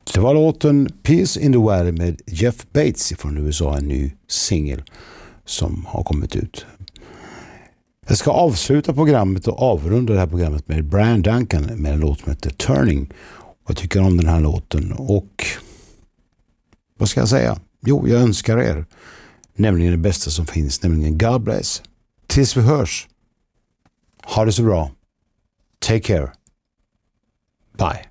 Det var låten Peace in the Valley med Jeff Bates från USA, en ny singel som har kommit ut. Jag ska avsluta programmet och avrunda det här programmet med Brian Duncan med en låt som heter Turning. Jag tycker om den här låten och vad ska jag säga? Jo, jag önskar er nämligen det bästa som finns, nämligen God bless. Tills vi hörs. Ha det så bra. Take care. Bye.